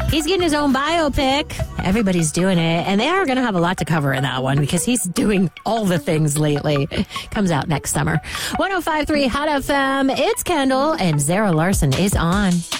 He's getting his own biopic. Everybody's doing it. And they are going to have a lot to cover in that one because he's doing all the things lately. Comes out next summer. 105.3 Hot FM. It's Kendall and Zara Larson is on.